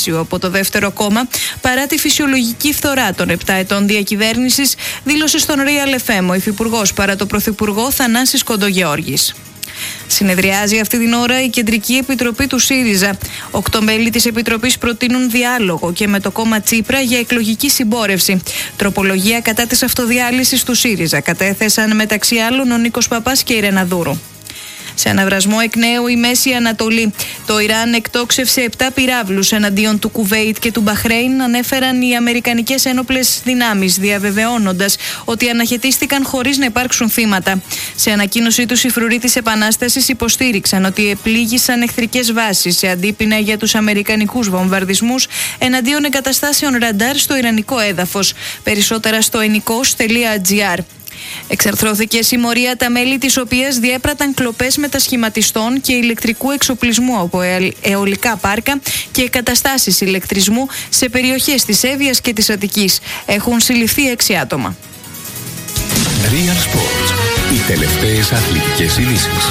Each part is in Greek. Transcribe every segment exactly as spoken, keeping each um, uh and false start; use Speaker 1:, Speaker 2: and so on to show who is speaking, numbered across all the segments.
Speaker 1: άξιο από το δεύτερο κόμμα παρά τη φυσιολογική φθορά των επτά ετών διακυβέρνησης, δήλωσε στον Real εφ εμ ο υφυπουργός παρά το πρωθυπουργό Θανάσης Κοντογεώργης. Συνεδριάζει αυτή την ώρα η Κεντρική Επιτροπή του ΣΥΡΙΖΑ. Οκτώ μέλη της Επιτροπής προτείνουν διάλογο και με το κόμμα Τσίπρα για εκλογική συμπόρευση. Τροπολογία κατά της αυτοδιάλυσης του ΣΥΡΙΖΑ κατέθεσαν μεταξύ άλλων ο Νίκος Παπάς και η Ρένα Δούρου. Σε αναβρασμό εκ νέου η Μέση Ανατολή. Το Ιράν εκτόξευσε επτά πυράβλους εναντίον του Κουβέιτ και του Μπαχρέιν, ανέφεραν οι αμερικανικές ένοπλες δυνάμεις, διαβεβαιώνοντας ότι αναχαιτίστηκαν χωρίς να υπάρξουν θύματα. Σε ανακοίνωσή τους, οι φρουροί της Επανάστασης υποστήριξαν ότι επλήγησαν εχθρικές βάσεις σε αντίπεινα για τους αμερικανικούς βομβαρδισμούς εναντίον εγκαταστάσεων ραντάρ στο ιρανικό έδαφος. Περισσότερα στο ενικός τελεία τζι άρ. Εξαρθρώθηκε συμμορία τα μέλη της οποίας διέπραταν κλοπές μετασχηματιστών και ηλεκτρικού εξοπλισμού από αιωλικά πάρκα και εγκαταστάσεις ηλεκτρισμού σε περιοχές της Εύβοιας και της Αττικής. Έχουν συλληφθεί έξι άτομα.
Speaker 2: Real Sports. Οι τελευταίες αθλητικές ειδήσεις.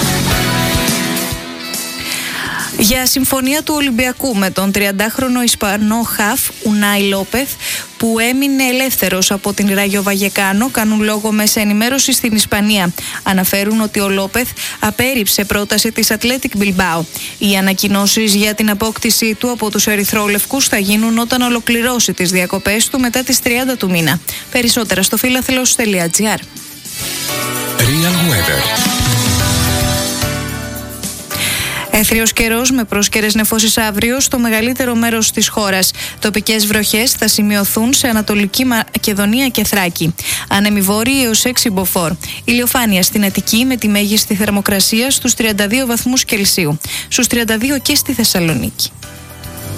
Speaker 1: Για συμφωνία του Ολυμπιακού με τον τριαντάχρονο Ισπανό χαφ Ουνάι Λόπεθ, που έμεινε ελεύθερος από την Ράγιο Βαγεκάνο, κάνουν λόγο μέσα ενημέρωση στην Ισπανία. Αναφέρουν ότι ο Λόπεθ απέρριψε πρόταση της Ατλέτικ Μπιλμπάο. Οι ανακοινώσεις για την απόκτησή του από τους ερυθρόλευκους θα γίνουν όταν ολοκληρώσει τις διακοπές του μετά τις τριάντα του μήνα. Περισσότερα στο φίλαθλος τελεία τζι άρ.
Speaker 2: Real Weather.
Speaker 1: Έθριος καιρός με πρόσκαιρες νεφώσεις αύριο στο μεγαλύτερο μέρος της χώρας. Τοπικές βροχές θα σημειωθούν σε Ανατολική Μακεδονία και Θράκη. Άνεμοι βόρειοι έως έξι μποφόρ. Ηλιοφάνεια στην Αττική με τη μέγιστη θερμοκρασία στους τριάντα δύο βαθμούς Κελσίου. Στους τριάντα δύο και στη Θεσσαλονίκη.